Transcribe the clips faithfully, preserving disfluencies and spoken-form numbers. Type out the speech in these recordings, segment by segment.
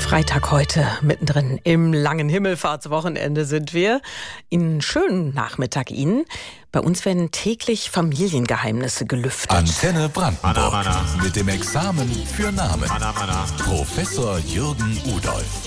Freitag heute, mittendrin im langen Himmelfahrtswochenende sind wir. Einen schönen Nachmittag Ihnen. Bei uns werden täglich Familiengeheimnisse gelüftet. Antenne Brandenburg Anna, Anna. mit dem Examen für Namen. Anna, Anna. Professor Jürgen Udolf.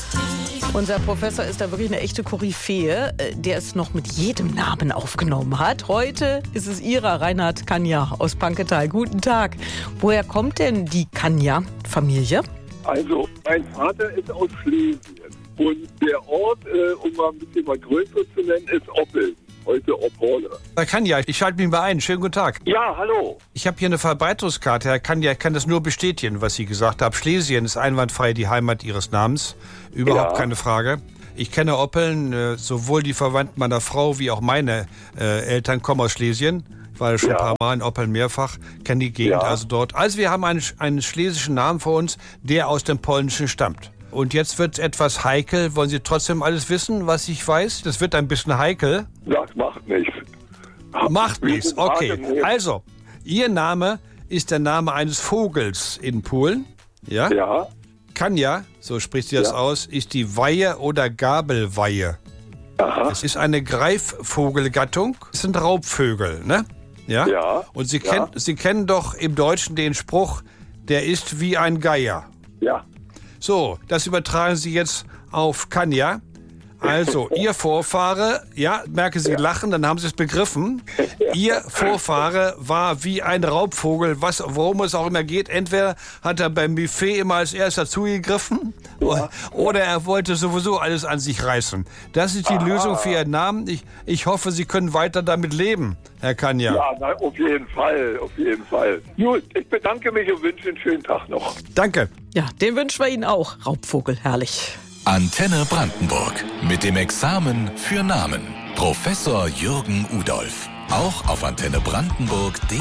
Unser Professor ist da wirklich eine echte Koryphäe, der es noch mit jedem Namen aufgenommen hat. Heute ist es Ihrer, Reinhard Kanja aus Panketal. Guten Tag. Woher kommt denn die Kanja-Familie? Also, mein Vater ist aus Schlesien und der Ort, äh, um mal ein bisschen mal größer zu nennen, ist Oppeln, heute Opole. Herr Kanja, ich schalte mich mal ein. Schönen guten Tag. Ja, hallo. Ich habe hier eine Verbreitungskarte. Herr Kanja, ich kann das nur bestätigen, was Sie gesagt haben. Schlesien ist einwandfrei die Heimat Ihres Namens. Überhaupt Ja. keine Frage. Ich kenne Oppeln, äh, sowohl die Verwandten meiner Frau wie auch meine äh, Eltern kommen aus Schlesien. Ich war schon Ja. ein paar Mal in Oppeln mehrfach, kenne die Gegend Ja. also dort. Also wir haben einen, einen schlesischen Namen vor uns, der aus dem Polnischen stammt. Und jetzt wird es etwas heikel. Wollen Sie trotzdem alles wissen, was ich weiß? Das wird ein bisschen heikel. Das macht nichts. Macht Wir nichts, sind okay. wahrgenehm. Also, Ihr Name ist der Name eines Vogels in Polen. Ja? Ja, Kanja, so spricht sie das Ja. aus, ist die Weihe oder Gabelweihe. aha, Es ist eine Greifvogelgattung. Es sind Raubvögel, ne? Ja. Ja. Und Sie, Ja. kenn, Sie kennen doch im Deutschen den Spruch, der ist wie ein Geier. ja. So, das übertragen Sie jetzt auf Kanja. Also, Ihr Vorfahre, ja, merke Sie lachen, dann haben Sie es begriffen. Ihr Vorfahre war wie ein Raubvogel, was, worum es auch immer geht. Entweder hat er beim Buffet immer als erster zugegriffen oder er wollte sowieso alles an sich reißen. Das ist die Lösung für Ihren Namen. Ich, ich hoffe, Sie können weiter damit leben, Herr Kanja. Ja, na, auf jeden Fall, auf jeden Fall. Gut, ich bedanke mich und wünsche einen schönen Tag noch. Danke. Ja, den wünschen wir Ihnen auch. Raubvogel, herrlich. Antenne Brandenburg mit dem Examen für Namen. Professor Jürgen Udolf. Auch auf antenne brandenburg punkt de.